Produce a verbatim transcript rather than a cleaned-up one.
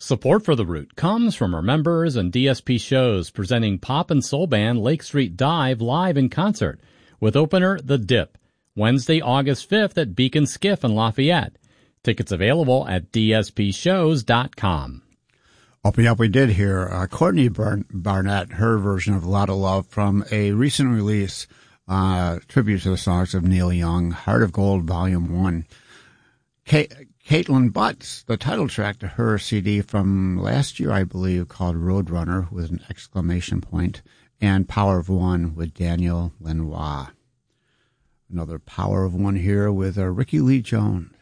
Support for The Root comes from our members and D S P shows presenting pop and soul band Lake Street Dive live in concert with opener The Dip, Wednesday, August fifth at Beacon Skiff in Lafayette. Tickets available at d s p shows dot com. Opening up, we did hear uh, Courtney Bar- Barnett, her version of A Lot of Love from a recent release, uh, tribute to the songs of Neil Young, Heart of Gold, Volume one. Kate, Caitlin Butts, the title track to her C D from last year, I believe, called Roadrunner with an exclamation point, and Power of One with Daniel Lanois. Another Power of One here with uh, Ricky Lee Jones.